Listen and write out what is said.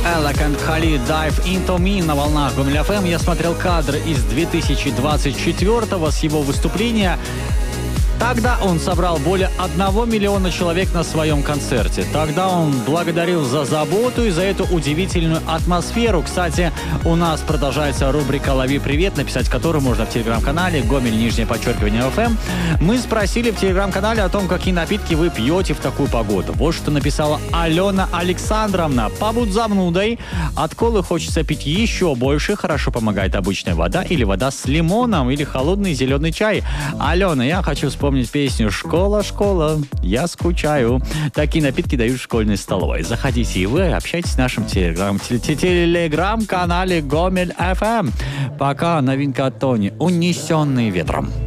Элек and Халид Dive Into Me на волнах Гомель ФМ. Я смотрел кадры из 2024-го с его выступления. Тогда он собрал более 1 миллиона человек на своем концерте. Тогда он благодарил за заботу и за эту удивительную атмосферу. Кстати, у нас продолжается рубрика «Лови привет», написать которую можно в телеграм-канале _ФМ. Мы спросили в телеграм-канале о том, какие напитки вы пьете в такую погоду. Вот что написала Алена Александровна. Побудь занудой. От колы хочется пить еще больше. Хорошо помогает обычная вода или вода с лимоном, или холодный зеленый чай. Алена, я хочу вспомнить песню «Школа, школа, я скучаю». Такие напитки дают в школьной столовой. Заходите и вы общайтесь в нашем телеграм-канале Гомель ФМ. Пока новинка от Тони «Унесенный ветром».